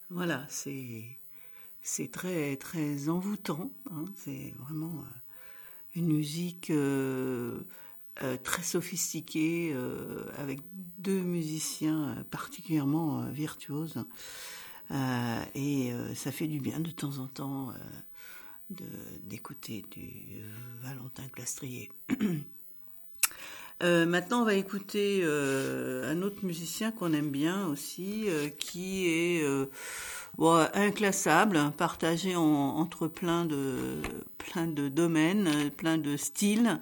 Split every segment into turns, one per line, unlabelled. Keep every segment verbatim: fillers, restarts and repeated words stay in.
Voilà, c'est, c'est très, très envoûtant. Hein, c'est vraiment euh, une musique euh, euh, très sophistiquée, euh, avec deux musiciens particulièrement euh, virtuoses. Euh, et euh, ça fait du bien de temps en temps euh, de, d'écouter du Valentin Clastrier. Euh, maintenant, on va écouter euh, un autre musicien qu'on aime bien aussi, euh, qui est euh, bon, inclassable, partagé en, entre plein de, plein de domaines, plein de styles,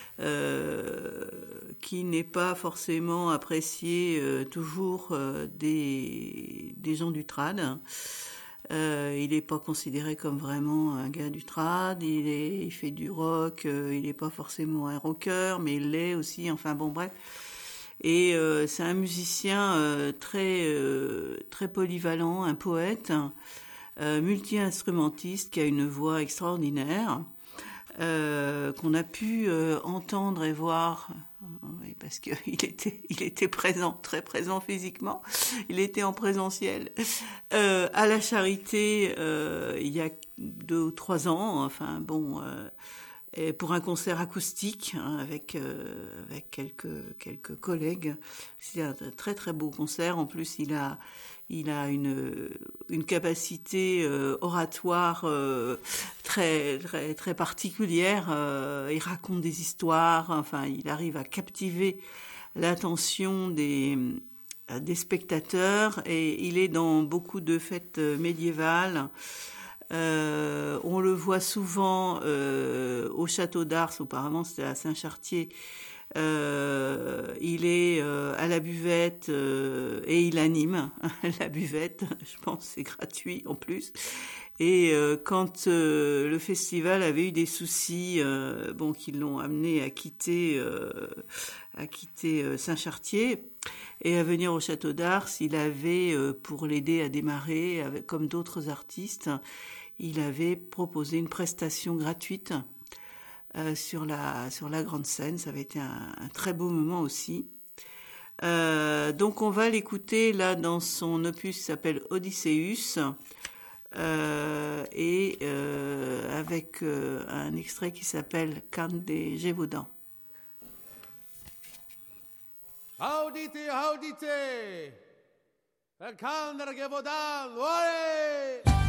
euh, qui n'est pas forcément apprécié euh, toujours euh, des, des gens du trad. Euh, il n'est pas considéré comme vraiment un gars du trad, il, est, il fait du rock, euh, il n'est pas forcément un rocker, mais il l'est aussi, enfin bon bref. Et euh, c'est un musicien euh, très, euh, très polyvalent, un poète, euh, multi-instrumentiste qui a une voix extraordinaire, euh, qu'on a pu euh, entendre et voir, oui, parce qu'il était, il était présent, très présent physiquement, il était en présentiel, euh, à la Charité euh, il y a deux ou trois ans, enfin bon, euh, et pour un concert acoustique hein, avec euh, avec quelques quelques collègues. C'est un très très beau concert. En plus, il a il a une une capacité euh, oratoire euh, très très très particulière. Euh, il raconte des histoires. Enfin, il arrive à captiver l'attention des des spectateurs et il est dans beaucoup de fêtes médiévales. Euh, on le voit souvent euh, au château d'Ars, auparavant c'était à Saint-Chartier. Euh, il est euh, à la buvette euh, et il anime la buvette. Je pense que c'est gratuit en plus. Et euh, quand euh, le festival avait eu des soucis, euh, bon, qui l'ont amené à quitter, euh, à quitter euh, Saint-Chartier et à venir au château d'Ars, il avait, euh, pour l'aider à démarrer, avec, comme d'autres artistes, il avait proposé une prestation gratuite euh, sur la sur la grande scène. Ça avait été un, un très beau moment aussi. Euh, donc on va l'écouter là dans son opus qui s'appelle Odysseus euh, et euh, avec euh, un extrait qui s'appelle Canne des Gévaudan.
Audite, audite, per Canne des Gévaudan, ouais!